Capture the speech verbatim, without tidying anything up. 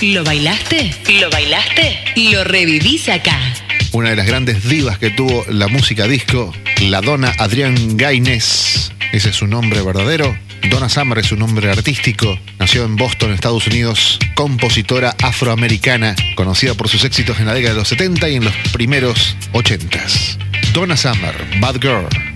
¿Lo bailaste? ¿Lo bailaste? Lo revivís acá. Una de las grandes divas que tuvo la música disco, la Donna Adrienne Gaines. Ese es su nombre verdadero. Donna Summer es su nombre artístico. Nació en Boston, Estados Unidos. Compositora afroamericana, conocida por sus éxitos en la década de los setenta y en los primeros ochentas. Donna Summer, Bad Girl.